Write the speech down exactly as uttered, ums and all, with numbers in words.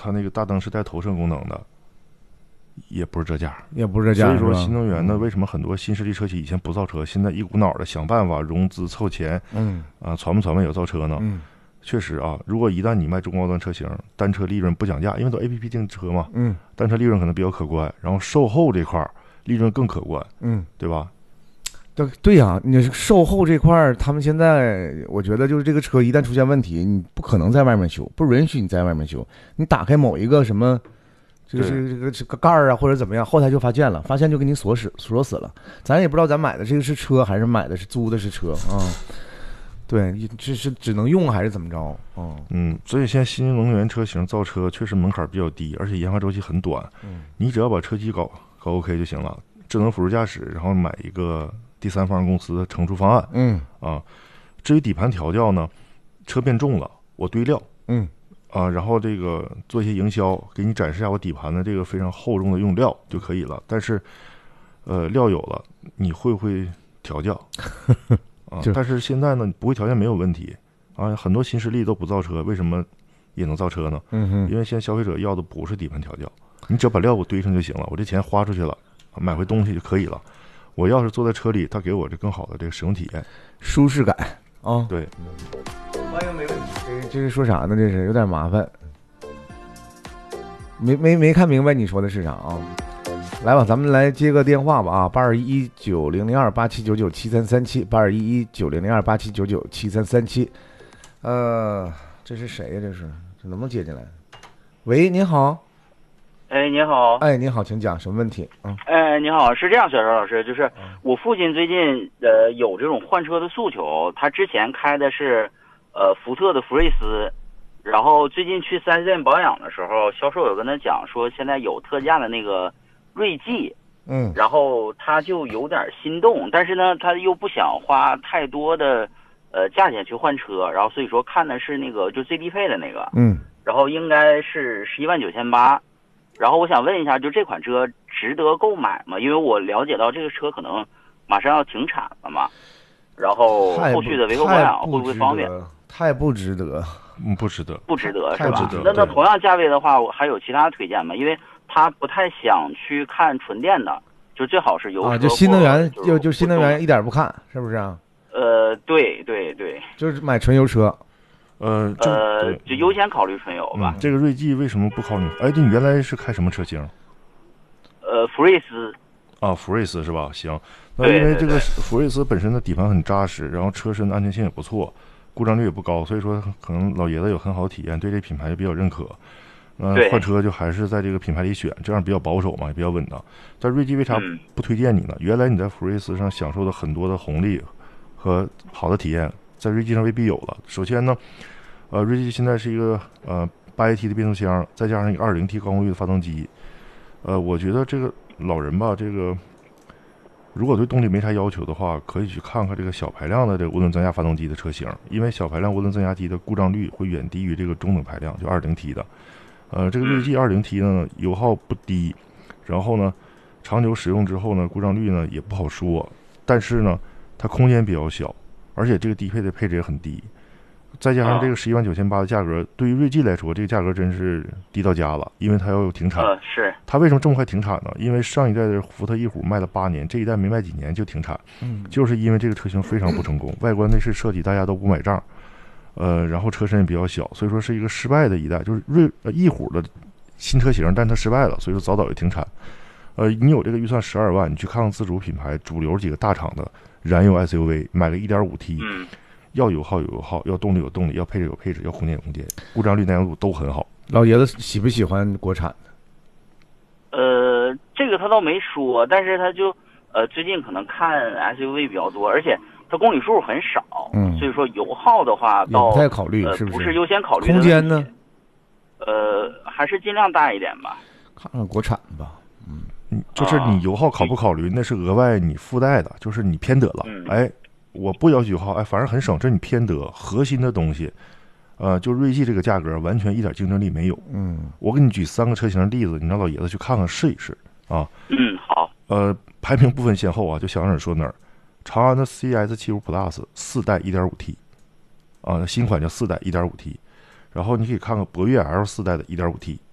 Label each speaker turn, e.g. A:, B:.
A: 它那个大灯是带投射功能的，也不是这价，
B: 也不是这价。
A: 所以说新能源呢，为什么很多新势力车企以前不造车，现在一股脑的想办法融资凑钱，
B: 嗯
A: 啊，传不传闻也要造车呢？
B: 嗯，
A: 确实啊，如果一旦你卖中高端车型，单车利润不讲价，因为都 A P P 订车嘛，
B: 嗯，
A: 单车利润可能比较可观，然后售后这块利润更可观，
B: 嗯，
A: 对吧？
B: 对对呀、啊，你售后这块他们现在我觉得就是这个车一旦出现问题，你不可能在外面修，不允许你在外面修。你打开某一个什么，这个这个这个这个盖儿啊，或者怎么样，后台就发现了，发现就给你锁死锁死了。咱也不知道咱买的这个是车还是买的是租的是车啊、嗯？对，这是只能用还是怎么着？哦、嗯，
A: 嗯，所以现在新能源车型造车确实门槛比较低，而且研发周期很短。
B: 嗯，
A: 你只要把车机搞搞 OK 就行了，智能辅助驾驶，然后买一个第三方公司的成熟方案。
B: 嗯
A: 啊，至于底盘调教呢，车变重了，我堆料。
B: 嗯
A: 啊，然后这个做一些营销，给你展示一下我底盘的这个非常厚重的用料就可以了。但是，呃，料有了，你会不会调教？啊，但是现在呢，不会调教没有问题啊。很多新势力都不造车，为什么也能造车呢？
B: 嗯哼，
A: 因为现在消费者要的不是底盘调教，你只要把料给我堆上就行了，我这钱花出去了，买回东西就可以了。我要是坐在车里，他给我这更好的这个使用体验、
B: 舒适感啊。
A: 对，
B: 欢迎没问题。这这是说啥呢？这是有点麻烦，没没没看明白你说的是啥啊？来吧，咱们来接个电话吧啊，八二一九零零二八七九九七三三七，八二一一九零零二八七九九七三三七。呃，这是谁呀？这是这能不能接进来？喂，您好。
C: 哎，你好。
B: 哎，你好，请讲，什么问题？嗯。
C: 哎，你好，是这样，小赵老师，就是我父亲最近呃有这种换车的诉求，他之前开的是呃福特的福睿斯，然后最近去四 S 店保养的时候，销售有跟他讲说现在有特价的那个锐际，
B: 嗯，
C: 然后他就有点心动，但是呢，他又不想花太多的呃价钱去换车，然后所以说看的是那个就最低配的那个，
B: 嗯，
C: 然后应该是十一万九千八。然后我想问一下，就这款车值得购买吗？因为我了解到这个车可能马上要停产了嘛，然后后续的维修保养会不会方便？
B: 太不值得，
A: 嗯，不值得，
C: 不值得是吧？
A: 值得。
C: 那那同样价位的话，我还有其他推荐吗？因为他不太想去看纯电的，就最好是油车
B: 啊，就新能源，
C: 就
B: 就就新能源一点不看，是不是啊？
C: 呃，对对对，
B: 就是买纯油车。
A: 呃
C: 呃，就优先考虑纯油吧。
A: 嗯、这个锐际为什么不考虑？哎，你原来是开什么车型？
C: 呃，福睿斯。
A: 啊，福睿斯是吧？行，那因为这个福睿斯本身的底盘很扎实，然后车身的安全性也不错，故障率也不高，所以说可能老爷子有很好的体验，对这品牌也比较认可。呃，换车就还是在这个品牌里选，这样比较保守嘛，也比较稳当。但锐际为啥不推荐你呢？嗯、原来你在福睿斯上享受的很多的红利和好的体验，在锐际上未必有了。首先呢，呃，锐际现在是一个呃八 A T 的变速箱，再加上一个二零 T 高功率的发动机。呃，我觉得这个老人吧，这个如果对动力没啥要求的话，可以去看看这个小排量的这个涡轮增压发动机的车型，因为小排量涡轮增压机的故障率会远低于这个中等排量，就二零 T 的。呃，这个锐际二零 T 呢，油耗不低，然后呢，长久使用之后呢，故障率呢也不好说，但是呢，它空间比较小。而且这个低配的配置也很低，再加上这个十一万九千八的价格，对于锐际来说，这个价格真是低到家了，因为它要有停产。
C: 呃，是。
A: 它为什么这么快停产呢？因为上一代的福特翼虎卖了八年，这一代没卖几年就停产，
B: 嗯，
A: 就是因为这个车型非常不成功，外观内饰设计大家都不买账，呃，然后车身也比较小，所以说是一个失败的一代，就是锐呃翼虎的新车型，但它失败了，所以说早早就停产。呃，你有这个预算十二万，你去看看自主品牌主流几个大厂的燃油 S U V， 买个 一点五 T，
C: 嗯，
A: 要油耗有油耗，要动力有动力，要配置有配置，要空间有空间，故障率耐用度都很好。
B: 老爷子喜不喜欢国产
C: 的？呃，这个他倒没说，但是他就呃最近可能看 S U V 比较多，而且它公里数很少，
B: 嗯，
C: 所以说油耗的话倒
B: 不太考虑，
C: 呃、
B: 是不是？
C: 不是优先考虑的。
B: 空间呢？
C: 呃，还是尽量大一点吧。
B: 看看国产吧。嗯，
A: 就是你油耗考不考虑，那是额外你附带的，就是你偏得了。
C: 嗯、
A: 哎，我不要求油耗，哎，反正很省，这你偏得核心的东西，呃，就锐际这个价格完全一点竞争力没有。
B: 嗯，我
A: 给你举三个车型的例子，你让老爷子去看看试一试啊。
C: 嗯，好。
A: 呃，排名不分先后啊，就想哪说哪儿。长安的 C S 七十五 Plus 四代 一点五 T， 啊，新款叫四代 一点五 T， 然后你可以看看博越 L 四代的 一点五 T，